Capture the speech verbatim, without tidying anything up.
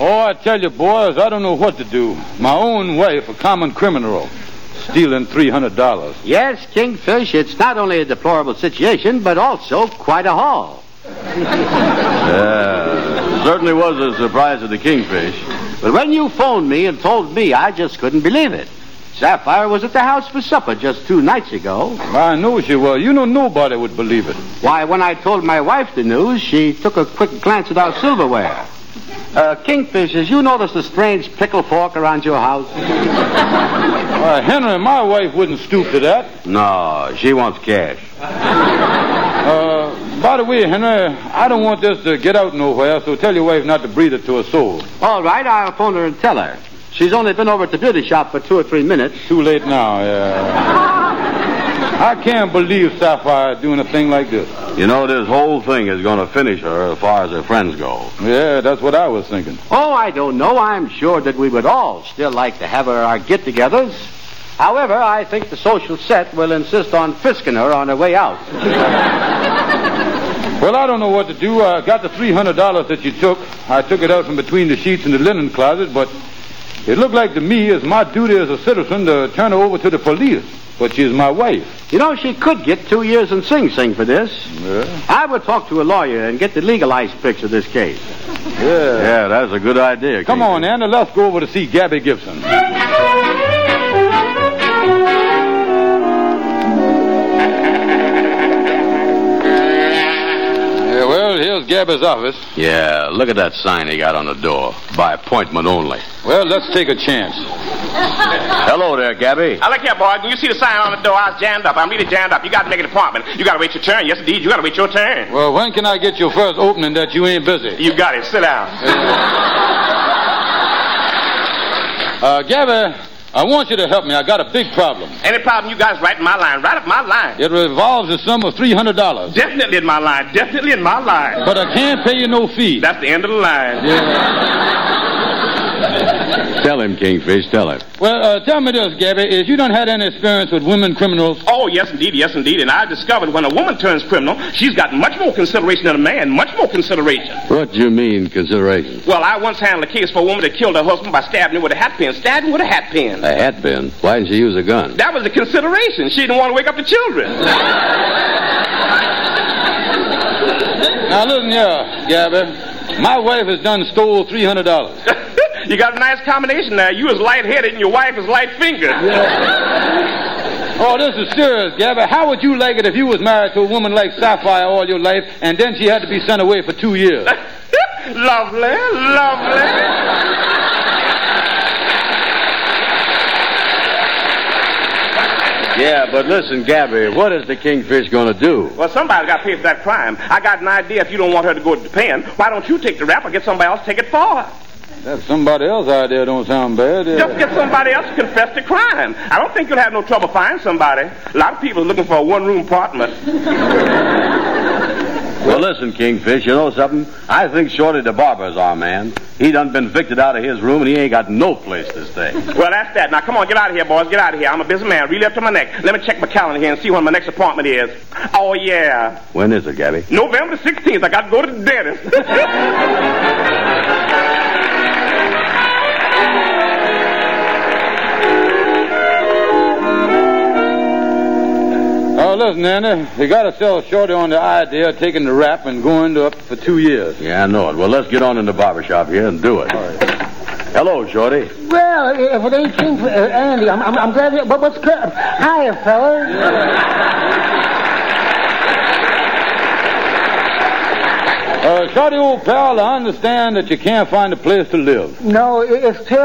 Oh, I tell you, boys, I don't know what to do. My own wife, a common criminal, stealing three hundred dollars. Yes, Kingfish, it's not only a deplorable situation, but also quite a haul. Yeah, certainly was a surprise to the Kingfish. But when you phoned me and told me, I just couldn't believe it. Sapphire was at the house for supper just two nights ago. I know she was. You know nobody would believe it. Why, when I told my wife the news, she took a quick glance at our silverware. Uh, Kingfish, has you noticed a strange pickle fork around your house? Uh, Henry, my wife wouldn't stoop to that. No, she wants cash. Uh, by the way, Henry, I don't want this to get out nowhere, so tell your wife not to breathe it to a soul. All right, I'll phone her and tell her. She's only been over at the beauty shop for two or three minutes. Too late now, yeah. I can't believe Sapphire doing a thing like this. You know, this whole thing is going to finish her as far as her friends go. Yeah, that's what I was thinking. Oh, I don't know. I'm sure that we would all still like to have her our get-togethers. However, I think the social set will insist on frisking her on her way out. Well, I don't know what to do. I got the three hundred dollars that you took. I took it out from between the sheets in the linen closet, but it looked like to me it's my duty as a citizen to turn her over to the police. But she's my wife. You know, she could get two years in Sing Sing for this. Yeah. I would talk to a lawyer and get the legalized fix of this case. Yeah. Yeah, that's a good idea. Come Kingfish. on, Andy, let's go over to see Gabby Gibson. Yeah, well, here's Gabby's office. Yeah, look at that sign he got on the door. By appointment only. Well, let's take a chance. Hello there, Gabby. Now, look here, boys. When you see the sign on the door, I was jammed up. I'm really jammed up. You got to make an appointment. You got to wait your turn. Yes, indeed. You got to wait your turn. Well, when can I get your first opening that you ain't busy? You got it. Sit down. Uh, Gabby, I want you to help me. I got a big problem. Any problem you guys right in my line. Right up my line. It revolves the sum of three hundred dollars. Definitely in my line. Definitely in my line. But I can't pay you no fee. That's the end of the line. Yeah. Tell him, Kingfish, tell him. Well, uh, tell me this, Gabby. Is you done had any experience with women criminals? Oh, yes, indeed. Yes, indeed. And I discovered when a woman turns criminal, she's got much more consideration than a man. Much more consideration. What do you mean, consideration? Well, I once handled a case for a woman that killed her husband by stabbing him with a hat pin. Stabbed him with a hat pin. A hat pin? Why didn't she use a gun? That was the consideration. She didn't want to wake up the children. Now, listen here, Gabby. My wife has done stole three hundred dollars. You got a nice combination there. You was light-headed and your wife was light-fingered. Yeah. Oh, this is serious, Gabby. How would you like it if you was married to a woman like Sapphire all your life and then she had to be sent away for two years? Lovely, lovely. Yeah, but listen, Gabby, what is the Kingfish going to do? Well, somebody's got to pay for that crime. I got an idea. If you don't want her to go to the pen, why don't you take the rap or get somebody else to take it for her? That somebody else's idea don't sound bad. Yeah. Just get somebody else to confess the crime. I don't think you'll have no trouble finding somebody. A lot of people are looking for a one-room apartment. Well, listen, Kingfish, you know something? I think Shorty the barber's our man. He done been evicted out of his room, and he ain't got no place to stay. Well, that's that. Now, come on, get out of here, boys. Get out of here. I'm a busy man, really up to my neck. Let me check my calendar here and see when my next appointment is. Oh, yeah. When is it, Gabby? November the sixteenth. I got to go to the dentist. Oh, listen, Andy, you got to sell Shorty on the idea of taking the rap and going to up for two years. Yeah, I know it. Well, let's get on in the barbershop here and do it. All right. Hello, Shorty. Well, if it ain't King, uh, Andy, I'm, I'm, I'm glad you... But what's... Hiya, fella. Uh, Shorty, old pal, I understand that you can't find a place to live. No, it's terrible.